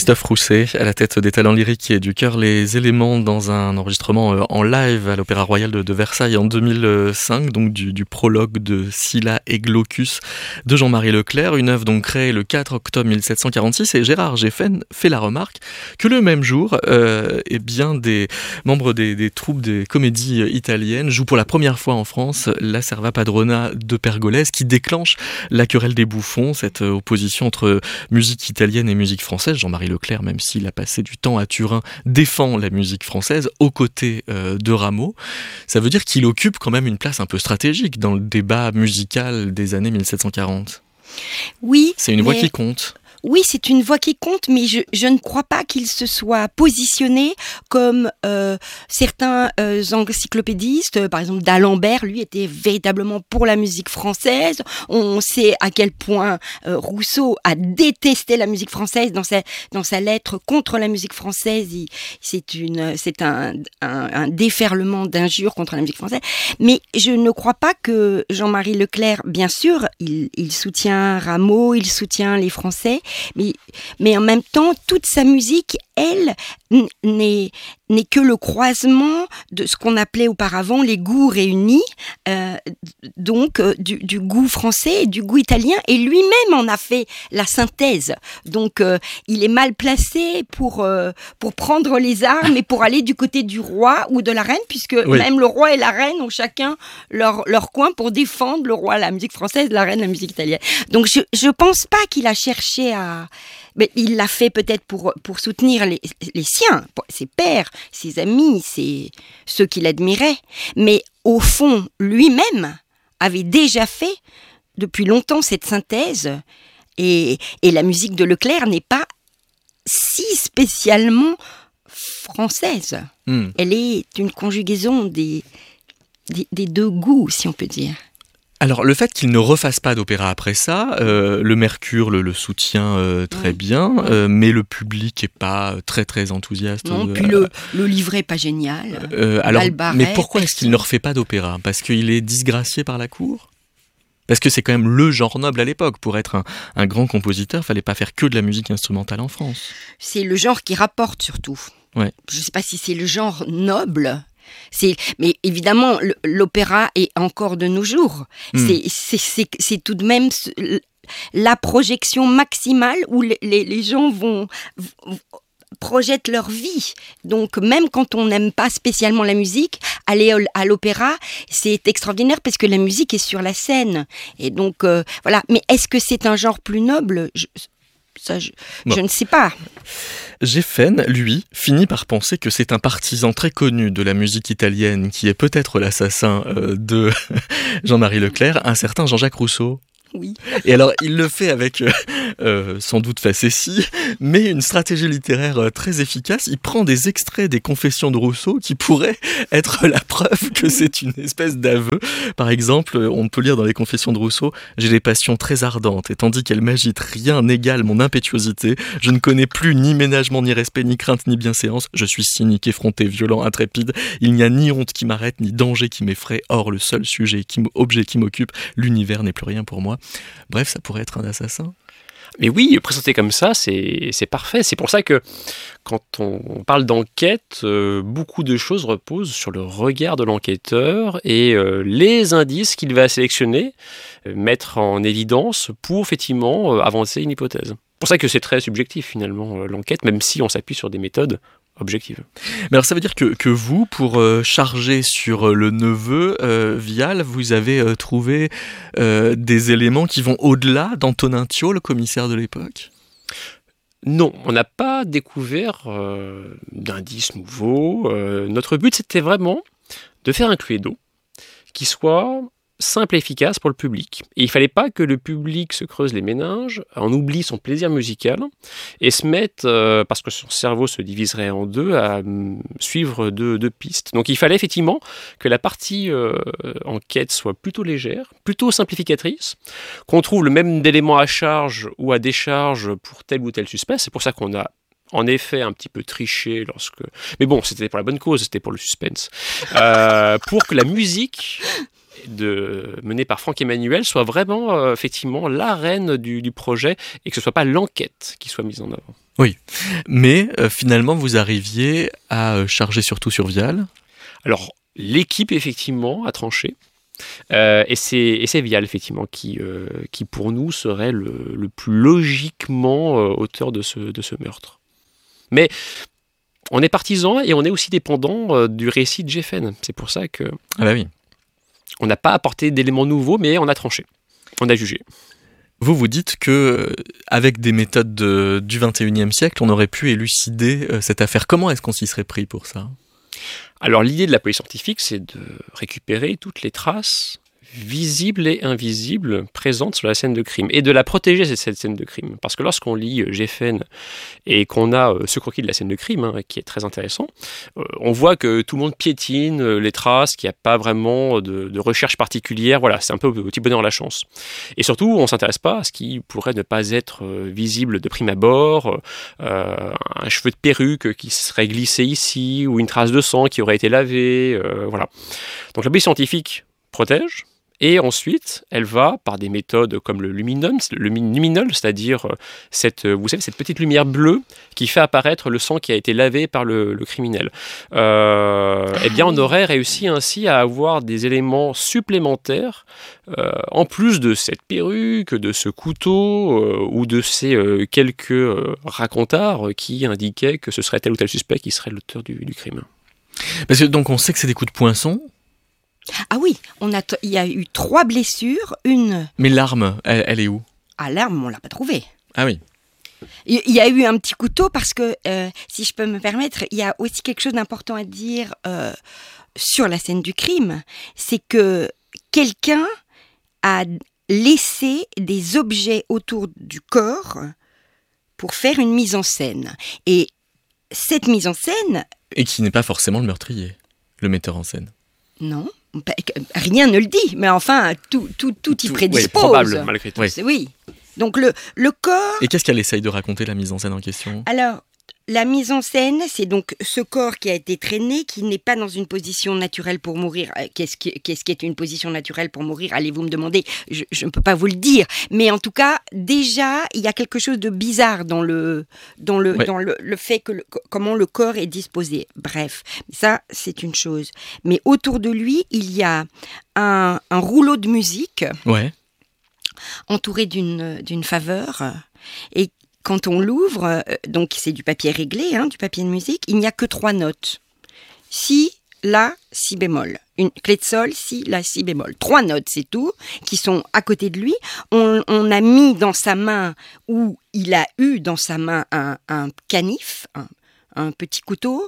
Christophe Rousset, à la tête des talents lyriques et du chœur Les Éléments, dans un enregistrement en live à l'Opéra Royal de Versailles en 2005, donc du prologue de Scylla et Glaucus de Jean-Marie Leclerc, une œuvre donc créée le 4 octobre 1746, et Gérard Géffen fait la remarque que le même jour, des membres des troupes des comédies italiennes jouent pour la première fois en France la Serva Padrona de Pergolèse, qui déclenche la querelle des bouffons, cette opposition entre musique italienne et musique française. Jean-Marie Leclerc, même s'il a passé du temps à Turin, défend la musique française aux côtés de Rameau. Ça veut dire qu'il occupe quand même une place un peu stratégique dans le débat musical des années 1740. Oui. C'est une voix qui compte. Oui, c'est une voix qui compte, mais je ne crois pas qu'il se soit positionné comme certains encyclopédistes. Par exemple, d'Alembert, lui, était véritablement pour la musique française. On sait à quel point Rousseau a détesté la musique française dans sa lettre contre la musique française. C'est un déferlement d'injures contre la musique française. Mais je ne crois pas que Jean-Marie Leclerc, bien sûr, il soutient Rameau, il soutient les Français. Mais en même temps, toute sa musique, elle, n'est que le croisement de ce qu'on appelait auparavant les goûts réunis, du goût français et du goût italien, et lui-même en a fait la synthèse. Donc, il est mal placé pour prendre les armes et pour aller du côté du roi ou de la reine, puisque même le roi et la reine ont chacun leur coin pour défendre le roi, la musique française, la reine, la musique italienne. Donc, je pense pas qu'il a cherché à... Mais il l'a fait peut-être pour soutenir les siens, ses pères, ses amis, ceux qu'il admirait. Mais au fond, lui-même avait déjà fait depuis longtemps cette synthèse. Et la musique de Leclerc n'est pas si spécialement française. Elle est une conjugaison des deux goûts, si on peut dire. Alors, le fait qu'il ne refasse pas d'opéra après ça, le Mercure le soutient très bien, mais le public n'est pas très très enthousiaste. Non, puis le livret n'est pas génial. Mais pourquoi est-ce qu'il ne refait pas d'opéra ? Parce qu'il est disgracié par la cour ? Parce que c'est quand même le genre noble à l'époque. Pour être un grand compositeur, il ne fallait pas faire que de la musique instrumentale en France. C'est le genre qui rapporte surtout. Ouais. Je ne sais pas si c'est le genre noble. Mais évidemment, l'opéra est encore de nos jours. C'est tout de même la projection maximale où les gens projettent leur vie. Donc même quand on n'aime pas spécialement la musique, aller à l'opéra, c'est extraordinaire parce que la musique est sur la scène. Et donc voilà. Mais est-ce que c'est un genre plus noble ? Je ne sais pas. Géffen, lui, finit par penser que c'est un partisan très connu de la musique italienne qui est peut-être l'assassin de Jean-Marie Leclerc, un certain Jean-Jacques Rousseau. Oui. Et alors, il le fait avec sans doute facétie, mais une stratégie littéraire très efficace. Il prend des extraits des Confessions de Rousseau qui pourraient être la preuve que c'est une espèce d'aveu. Par exemple, on peut lire dans les Confessions de Rousseau « J'ai des passions très ardentes, et tandis qu'elles m'agitent, rien n'égale mon impétuosité. Je ne connais plus ni ménagement, ni respect, ni crainte, ni bienséance. Je suis cynique, effronté, violent, intrépide. Il n'y a ni honte qui m'arrête, ni danger qui m'effraie. Or, le seul objet qui m'occupe, l'univers n'est plus rien pour moi. » Bref, ça pourrait être un assassin. Mais oui, présenté comme ça, c'est parfait. C'est pour ça que quand on parle d'enquête, beaucoup de choses reposent sur le regard de l'enquêteur et les indices qu'il va sélectionner, mettre en évidence pour effectivement avancer une hypothèse. C'est pour ça que c'est très subjectif finalement l'enquête, même si on s'appuie sur des méthodes objectives. Mais alors ça veut dire que vous, pour charger sur le neveu Vial, vous avez trouvé des éléments qui vont au-delà d'Antonin Thiot, le commissaire de l'époque ? Non, on n'a pas découvert d'indices nouveaux. Notre but, c'était vraiment de faire un cluedo qui soit simple et efficace pour le public. Et il ne fallait pas que le public se creuse les méninges, en oublie son plaisir musical et se mette, parce que son cerveau se diviserait en deux, à suivre deux pistes. Donc il fallait effectivement que la partie enquête soit plutôt légère, plutôt simplificatrice, qu'on trouve le même élément à charge ou à décharge pour tel ou tel suspect. C'est pour ça qu'on a en effet un petit peu triché mais bon, c'était pour la bonne cause, c'était pour le suspense. Pour que la musique menée par Franck Emmanuel soit vraiment effectivement l'arène du projet et que ce soit pas l'enquête qui soit mise en avant. Oui, mais finalement vous arriviez à charger surtout sur Vial. Alors l'équipe effectivement a tranché. Et c'est Vial effectivement qui pour nous serait le plus logiquement auteur de ce meurtre. Mais on est partisan et on est aussi dépendant du récit de Geffen. C'est pour ça que oui. On n'a pas apporté d'éléments nouveaux, mais on a tranché, on a jugé. Vous dites que avec des méthodes du XXIe siècle, on aurait pu élucider cette affaire. Comment est-ce qu'on s'y serait pris pour ça ? Alors l'idée de la police scientifique, c'est de récupérer toutes les traces visibles et invisibles présentes sur la scène de crime et de la protéger, cette scène de crime. Parce que lorsqu'on lit Geffen et qu'on a ce croquis de la scène de crime, qui est très intéressant, on voit que tout le monde piétine les traces, qu'il n'y a pas vraiment de recherche particulière. Voilà, c'est un peu au petit bonheur la chance. Et surtout, on ne s'intéresse pas à ce qui pourrait ne pas être visible de prime abord, un cheveu de perruque qui serait glissé ici, ou une trace de sang qui aurait été lavée. Voilà. Donc la police scientifique protège. Et ensuite, elle va, par des méthodes comme le luminol, c'est-à-dire cette petite lumière bleue qui fait apparaître le sang qui a été lavé par le criminel. On aurait réussi ainsi à avoir des éléments supplémentaires, en plus de cette perruque, de ce couteau, ou de ces quelques racontards qui indiquaient que ce serait tel ou tel suspect qui serait l'auteur du crime. Parce que donc on sait que c'est des coups de poinçon. Ah oui, il y a eu 3 blessures, une... Mais l'arme, elle est où ? Ah, l'arme, on l'a pas trouvée. Ah oui. Il y a eu un petit couteau parce que, si je peux me permettre, il y a aussi quelque chose d'important à dire sur la scène du crime. C'est que quelqu'un a laissé des objets autour du corps pour faire une mise en scène. Et cette mise en scène... Et qui n'est pas forcément le meurtrier, le metteur en scène. Non. Rien ne le dit, mais enfin, tout y prédispose. Oui, probable, malgré tout. Oui. Donc le corps... Et qu'est-ce qu'elle essaye de raconter, la mise en scène en question ? Alors, la mise en scène, c'est donc ce corps qui a été traîné, qui n'est pas dans une position naturelle pour mourir. Qu'est-ce qui est une position naturelle pour mourir ? Allez-vous me demander, je ne peux pas vous le dire. Mais en tout cas, déjà, il y a quelque chose de bizarre dans le fait que comment le corps est disposé. Bref, ça, c'est une chose. Mais autour de lui, il y a un rouleau de musique entouré d'une faveur et quand on l'ouvre, donc c'est du papier réglé, du papier de musique, il n'y a que 3 notes. Si, la, si bémol. Une clé de sol, si, la, si bémol. 3 notes, c'est tout, qui sont à côté de lui. On a mis dans sa main, ou il a eu dans sa main un canif, un petit couteau.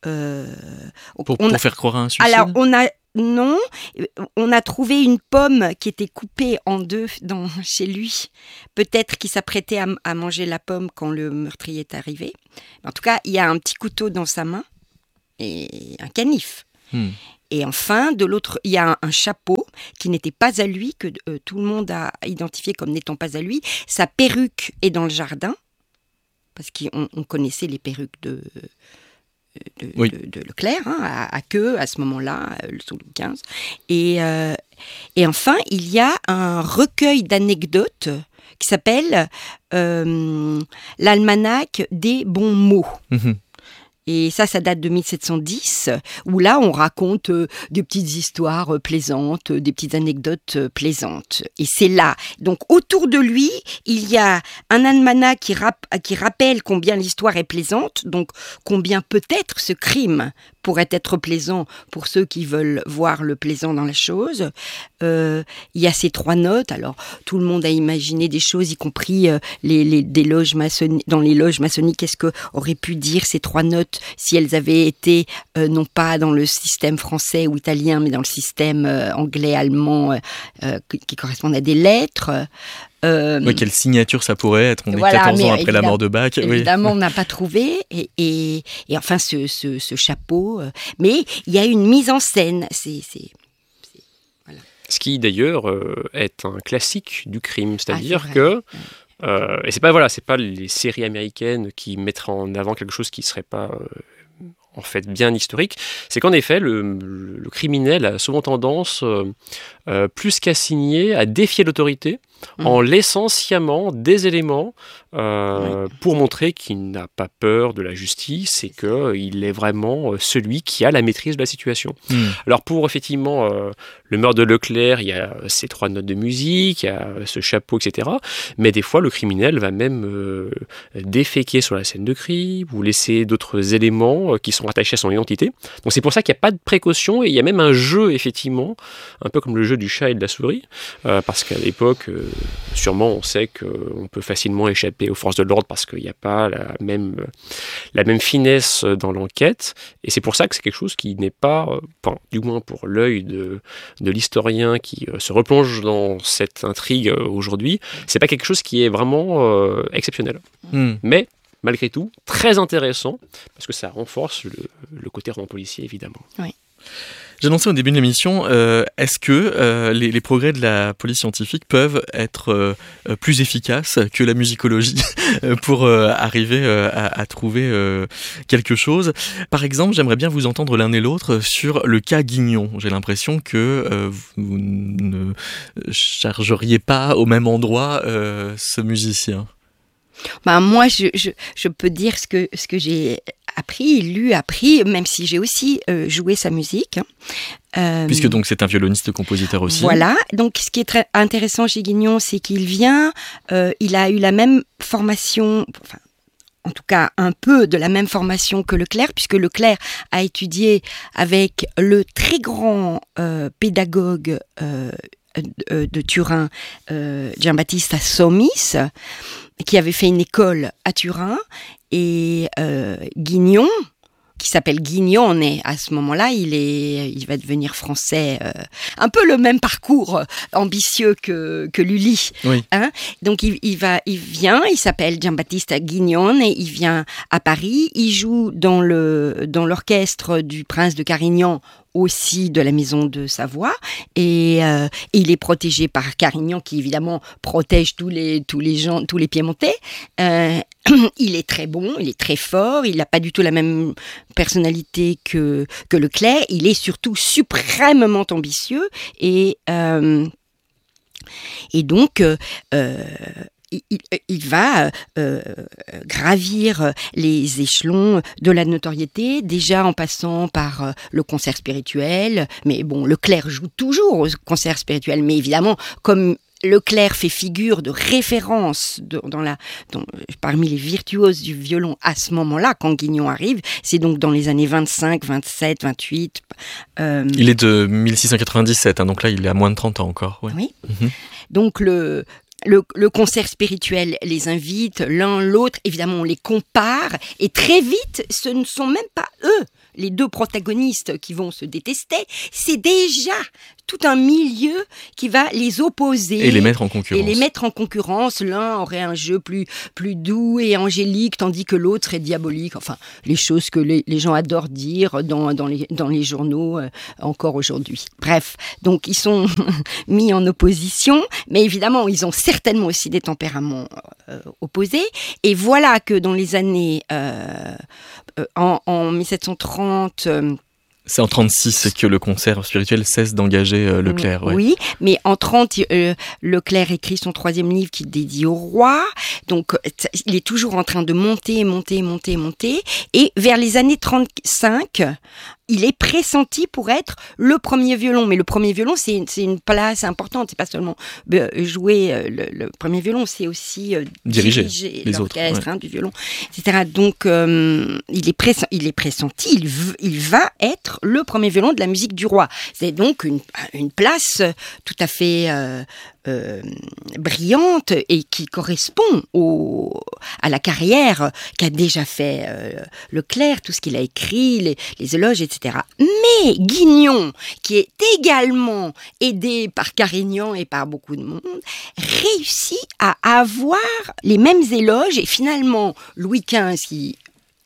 Pour faire croire à un suicide ? Alors, non, on a trouvé une pomme qui était coupée en 2 chez lui. Peut-être qu'il s'apprêtait à manger la pomme quand le meurtrier est arrivé. En tout cas, il y a un petit couteau dans sa main et un canif. Et enfin, de l'autre, il y a un chapeau qui n'était pas à lui, que tout le monde a identifié comme n'étant pas à lui. Sa perruque est dans le jardin, parce qu'on connaissait les perruques de Leclerc, à queue, à ce moment-là, sous Louis XV. Et enfin, il y a un recueil d'anecdotes qui s'appelle l'Almanach des bons mots. Et ça date de 1710, où là, on raconte des petites histoires plaisantes, des petites anecdotes plaisantes. Et c'est là. Donc, autour de lui, il y a un almanach qui rappelle combien l'histoire est plaisante, donc combien peut-être ce crime pourrait être plaisant pour ceux qui veulent voir le plaisant dans la chose. Il y a ces 3 notes. Alors, tout le monde a imaginé des choses, y compris des loges dans les loges maçonniques. Qu'est-ce qu'auraient pu dire ces 3 notes si elles avaient été non pas dans le système français ou italien, mais dans le système anglais, allemand, qui correspondent à des lettres. Quelle signature ça pourrait être ? On est 14 ans après la mort de Bach. Évidemment, on n'a pas trouvé. Et enfin, ce chapeau. Mais il y a une mise en scène. Voilà. Ce qui, d'ailleurs, est un classique du crime. C'est-à-dire que... et c'est pas les séries américaines qui mettraient en avant quelque chose qui serait pas en fait bien historique. C'est qu'en effet le criminel a souvent tendance plus qu'assigné à défier l'autorité en laissant sciemment des éléments pour montrer qu'il n'a pas peur de la justice et qu'il est vraiment celui qui a la maîtrise de la situation. Alors pour effectivement le meurtre de Leclerc, il y a ces 3 notes de musique, il y a ce chapeau, etc. Mais des fois, le criminel va même déféquer sur la scène de crime ou laisser d'autres éléments qui sont attachés à son identité. Donc c'est pour ça qu'il n'y a pas de précaution et il y a même un jeu, effectivement, un peu comme le jeu du chat et de la souris, parce qu'à l'époque, sûrement, on sait qu'on peut facilement échapper aux forces de l'ordre parce qu'il n'y a pas la même finesse dans l'enquête. Et c'est pour ça que c'est quelque chose qui n'est pas, du moins pour l'œil de l'historien qui se replonge dans cette intrigue aujourd'hui, c'est pas quelque chose qui est vraiment exceptionnel. Mais malgré tout, très intéressant, parce que ça renforce le côté roman policier, évidemment. Oui. J'annonçais au début de l'émission, est-ce que les progrès de la police scientifique peuvent être plus efficaces que la musicologie pour arriver à trouver quelque chose ? Par exemple, j'aimerais bien vous entendre l'un et l'autre sur le cas Guignon. J'ai l'impression que vous ne chargeriez pas au même endroit ce musicien. Moi, je peux dire ce que j'ai appris, même si j'ai aussi joué sa musique. Puisque donc c'est un violoniste-compositeur aussi. Voilà, donc ce qui est très intéressant chez Guignon, c'est qu'il vient, il a eu la même formation, enfin, en tout cas un peu de la même formation que Leclerc, puisque Leclerc a étudié avec le très grand pédagogue de Turin, Giambattista Sommis, qui avait fait une école à Turin, et Guignon, qui s'appelle Guignone, et à ce moment-là, il va devenir français, un peu le même parcours ambitieux que Lully. Oui. Hein. Donc il vient, il s'appelle Giambattista Guignone, et il vient à Paris, il joue dans l'orchestre du prince de Carignan, aussi de la maison de Savoie, et il est protégé par Carignan, qui évidemment protège tous les Piémontais. Il est très bon, il est très fort, il n'a pas du tout la même personnalité que Leclerc, il est surtout suprêmement ambitieux, et donc il va gravir les échelons de la notoriété, déjà en passant par le concert spirituel. Mais bon, Leclerc joue toujours au concert spirituel, mais évidemment, comme Leclerc fait figure de référence parmi les virtuoses du violon à ce moment-là, quand Guignon arrive, c'est donc dans les années 25, 27, 28. Il est de 1697, donc là il est à moins de 30 ans encore. Ouais. Oui. Donc le concert spirituel les invite l'un l'autre, évidemment on les compare, et très vite ce ne sont même pas eux, les deux protagonistes, qui vont se détester, c'est déjà tout un milieu qui va les opposer et les mettre en concurrence. L'un aurait un jeu plus doux et angélique, tandis que l'autre serait diabolique. Enfin, les choses que les gens adorent dire dans les journaux encore aujourd'hui. Bref, donc ils sont mis en opposition, mais évidemment, ils ont certainement aussi des tempéraments opposés. Et voilà que dans les années en 1730... C'est en 36 que le concert spirituel cesse d'engager Leclerc. Ouais. Oui, mais en 30, Leclerc écrit son 3e livre qu'il dédie au roi. Donc, il est toujours en train de monter. Et vers les années 35, il est pressenti pour être le premier violon. Mais le premier violon, c'est une place importante. C'est pas seulement jouer le premier violon, c'est aussi diriger les autres, du violon, etc. Donc, il est pressenti. Il va être le premier violon de la musique du roi. C'est donc une place tout à fait brillante et qui correspond à la carrière qu'a déjà fait Leclerc, tout ce qu'il a écrit, les éloges, etc. Mais Guignon, qui est également aidé par Carignan et par beaucoup de monde, réussit à avoir les mêmes éloges, et finalement Louis XV, qui n'est pas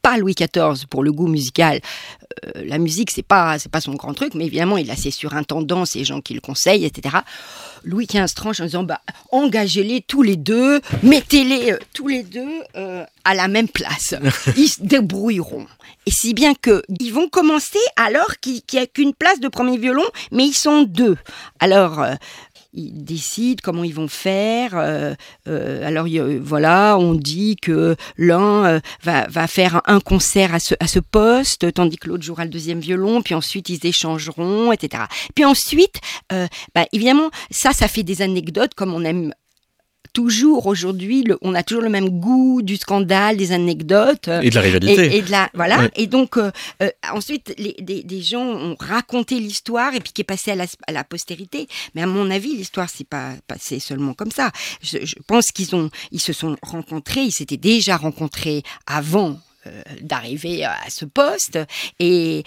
pas Louis XIV pour le goût musical. La musique, c'est pas son grand truc, mais évidemment, il a ses surintendants, ses gens qui le conseillent, etc. Louis XV tranche en disant, engagez-les tous les deux, mettez-les tous les deux à la même place. Ils se débrouilleront. Et si bien qu'ils vont commencer alors qu'il n'y a qu'une place de premier violon, mais ils sont deux. Alors, ils décident comment ils vont faire. Alors, voilà, on dit que l'un va faire un concert à ce poste, tandis que l'autre jouera le deuxième violon, puis ensuite ils échangeront, etc. Puis ensuite, évidemment, ça fait des anecdotes comme on aime toujours aujourd'hui, on a toujours le même goût du scandale, des anecdotes. Et de la rivalité. Voilà. Ouais. Et donc, ensuite, des gens ont raconté l'histoire et puis qui est passée à la postérité. Mais à mon avis, l'histoire, c'est pas passé seulement comme ça. Je pense qu'ils se sont rencontrés, ils s'étaient déjà rencontrés avant d'arriver à ce poste et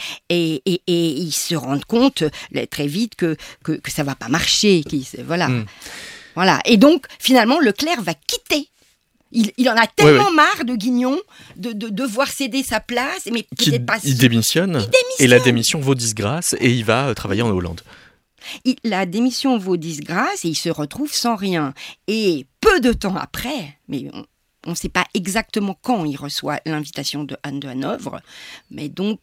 ils se rendent compte très vite que ça va pas marcher. Voilà. Voilà. Et donc, finalement, Leclerc va quitter. Il en a tellement marre de Guignon de devoir céder sa place. Mais il démissionne. Et la démission vaut disgrâce et il va travailler en Hollande. La démission vaut disgrâce et il se retrouve sans rien. Et peu de temps après, mais on ne sait pas exactement quand il reçoit l'invitation de Anne de Hanovre, mais donc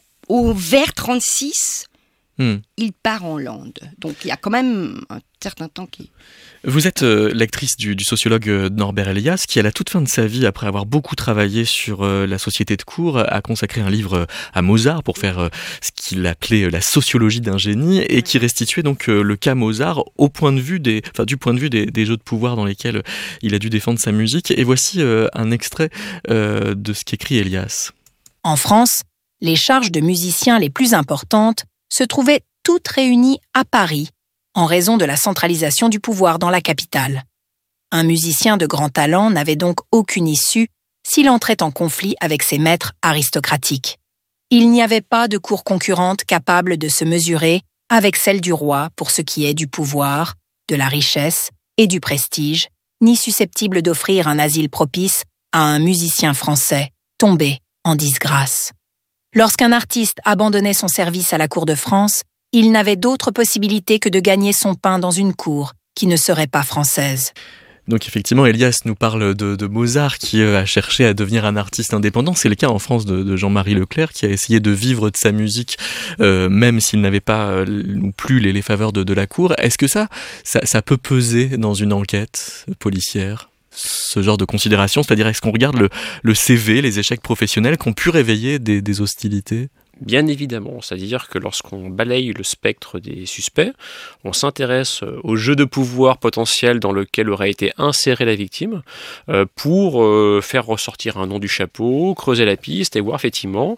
vers 36... il part en Hollande. Donc il y a quand même un certain temps qui... Vous êtes lectrice du sociologue Norbert Elias, qui à la toute fin de sa vie, après avoir beaucoup travaillé sur la société de cour, a consacré un livre à Mozart pour faire ce qu'il appelait la sociologie d'un génie, et qui restituait donc le cas Mozart du point de vue des jeux de pouvoir dans lesquels il a dû défendre sa musique. Et voici un extrait de ce qu'écrit Elias. En France, les charges de musiciens les plus importantes se trouvaient toutes réunies à Paris, en raison de la centralisation du pouvoir dans la capitale. Un musicien de grand talent n'avait donc aucune issue s'il entrait en conflit avec ses maîtres aristocratiques. Il n'y avait pas de cour concurrente capable de se mesurer avec celle du roi pour ce qui est du pouvoir, de la richesse et du prestige, ni susceptible d'offrir un asile propice à un musicien français tombé en disgrâce. Lorsqu'un artiste abandonnait son service à la cour de France, il n'avait d'autre possibilité que de gagner son pain dans une cour qui ne serait pas française. Donc effectivement, Elias nous parle de Mozart qui a cherché à devenir un artiste indépendant. C'est le cas en France de Jean-Marie Leclerc qui a essayé de vivre de sa musique, même s'il n'avait pas non plus les faveurs de la cour. Est-ce que ça peut peser dans une enquête policière ? Ce genre de considération, c'est-à-dire est-ce qu'on regarde le CV, les échecs professionnels qui ont pu réveiller des hostilités ? Bien évidemment, c'est-à-dire que lorsqu'on balaye le spectre des suspects, on s'intéresse au jeu de pouvoir potentiel dans lequel aurait été insérée la victime pour faire ressortir un nom du chapeau, creuser la piste et voir effectivement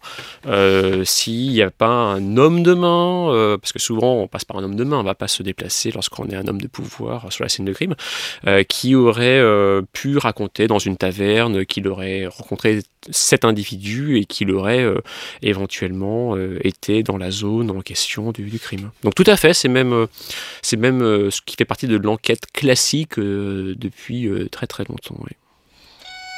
s'il n'y a pas un homme de main, parce que souvent on passe par un homme de main, on ne va pas se déplacer lorsqu'on est un homme de pouvoir sur la scène de crime, qui aurait pu raconter dans une taverne qu'il aurait rencontré cet individu et qu'il aurait éventuellement était dans la zone en question du crime. Donc tout à fait, c'est même ce qui fait partie de l'enquête classique depuis très très longtemps. Oui.